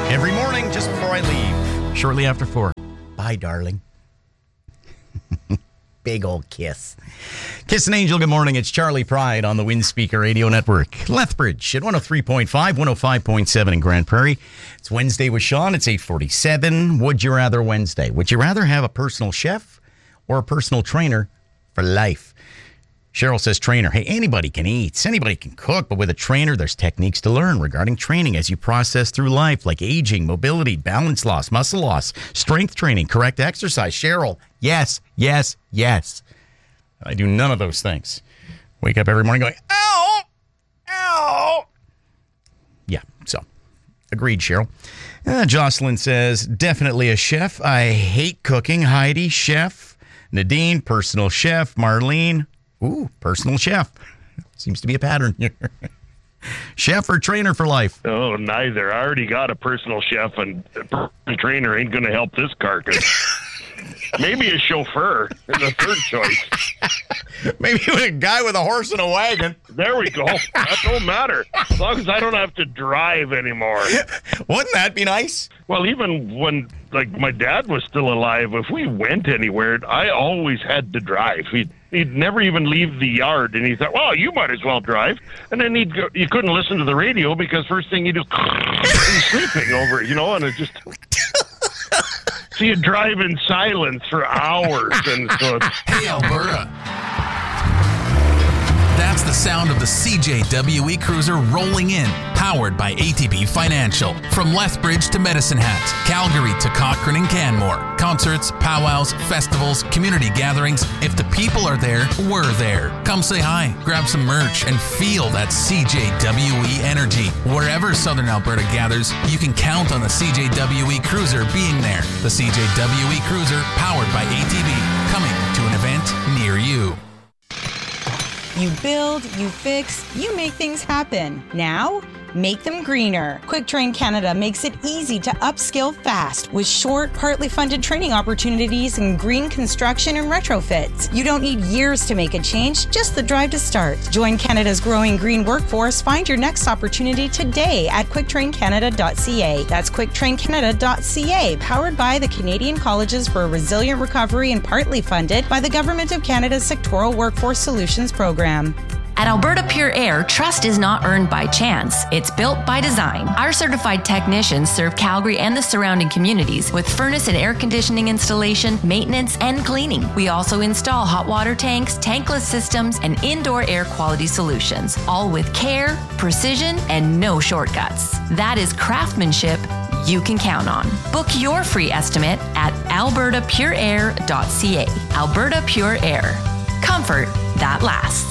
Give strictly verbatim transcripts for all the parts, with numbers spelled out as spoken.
Every morning, just before I leave, shortly after four. Bye, darling. Big old kiss. Kiss an Angel, good morning. It's Charlie Pride on the Windspeaker Radio Network. Lethbridge at one oh three point five, one oh five point seven in Grand Prairie. It's Wednesday with Sean. It's eight forty-seven. Would you rather Wednesday? Would you rather have a personal chef or a personal trainer for life? Cheryl says trainer. Hey, anybody can eat. Anybody can cook. But with a trainer, there's techniques to learn regarding training as you process through life, like aging, mobility, balance loss, muscle loss, strength training, correct exercise. Cheryl, yes, yes, yes. I do none of those things. Wake up every morning going, ow, ow. Yeah, so agreed, Cheryl. Uh, Jocelyn says, definitely a chef. I hate cooking. Heidi, chef. Nadine, personal chef. Marlene, ooh, personal chef. Seems to be a pattern here. Chef or trainer for life? Oh, neither. I already got a personal chef, and a personal trainer ain't going to help this carcass. Maybe a chauffeur is a third choice. Maybe a guy with a horse and a wagon. There we go. That don't matter. As long as I don't have to drive anymore. Wouldn't that be nice? Well, even when, like, my dad was still alive, if we went anywhere, I always had to drive. He'd, he'd never even leave the yard, and he thought, well, you might as well drive. And then he'd go, you couldn't listen to the radio because first thing you do, he's sleeping over it, you know, and it just... So you drive in silence for hours. And so it's... Hey, Alberta. That's the sound of the C J W E Cruiser rolling in, powered by A T B Financial. From Lethbridge to Medicine Hat, Calgary to Cochrane and Canmore. Concerts, powwows, festivals, community gatherings. If the people are there, we're there. Come say hi, grab some merch, and feel that C J W E energy. Wherever Southern Alberta gathers, you can count on the C J W E Cruiser being there. The C J W E Cruiser, powered by A T B, coming to an event near you. You build, you fix, you make things happen. Now, make them greener. QuickTrain Canada makes it easy to upskill fast with short, partly funded training opportunities in green construction and retrofits. You don't need years to make a change, just the drive to start. Join Canada's growing green workforce. Find your next opportunity today at quick train canada dot c a. That's quick train canada dot c a, powered by the Canadian Colleges for a Resilient Recovery and partly funded by the Government of Canada's Sectoral Workforce Solutions Program. At Alberta Pure Air, trust is not earned by chance. It's built by design. Our certified technicians serve Calgary and the surrounding communities with furnace and air conditioning installation, maintenance, and cleaning. We also install hot water tanks, tankless systems, and indoor air quality solutions, all with care, precision, and no shortcuts. That is craftsmanship you can count on. Book your free estimate at alberta pure air dot c a. Alberta Pure Air. Comfort that lasts.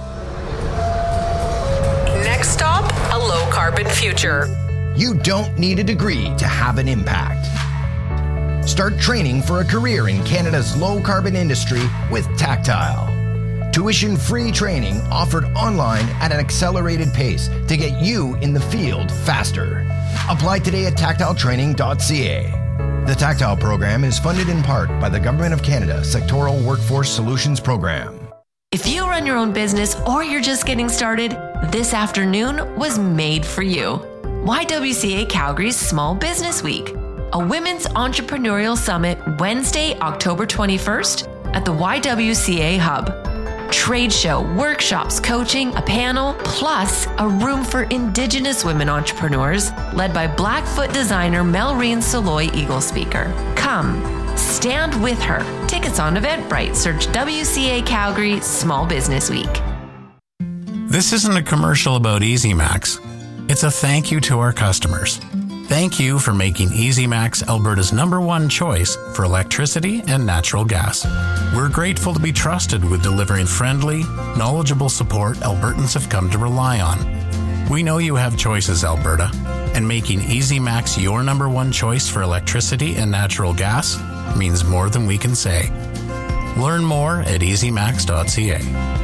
Next stop, a low-carbon future. You don't need a degree to have an impact. Start training for a career in Canada's low-carbon industry with Tactile. Tuition-free training offered online at an accelerated pace to get you in the field faster. Apply today at tactile training dot c a. The Tactile program is funded in part by the Government of Canada Sectoral Workforce Solutions Program. If you run your own business or you're just getting started, this afternoon was made for you. Y W C A Calgary's Small Business Week, a women's entrepreneurial summit Wednesday, October twenty-first at the Y W C A Hub. Trade show, workshops, coaching, a panel, plus a room for Indigenous women entrepreneurs led by Blackfoot designer Melreen Saloy Eagle Speaker. Come, stand with her. Tickets on Eventbrite. Search W C A Calgary Small Business Week. This isn't a commercial about EasyMax. It's a thank you to our customers. Thank you for making EasyMax Alberta's number one choice for electricity and natural gas. We're grateful to be trusted with delivering friendly, knowledgeable support Albertans have come to rely on. We know you have choices, Alberta, and making EasyMax your number one choice for electricity and natural gas means more than we can say. Learn more at easy max dot c a.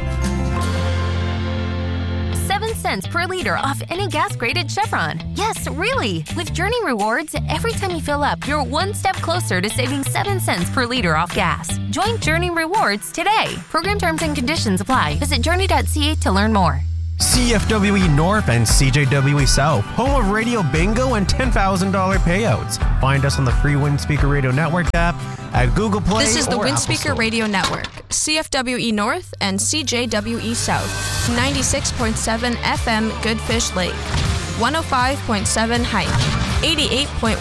seven cents per liter off any gas-graded Chevron. Yes, really. With Journey Rewards, every time you fill up, you're one step closer to saving seven cents per liter off gas. Join Journey Rewards today. Program terms and conditions apply. Visit journey dot c a to learn more. C F W E North and C J W E South, home of Radio Bingo and ten thousand dollars payouts. Find us on the free Windspeaker Radio Network app, at Google Play, This is the or Windspeaker Apple Radio Network, C F W E North and C J W E South, ninety-six point seven F M Goodfish Lake, one oh five point seven Hype, eighty-eight point one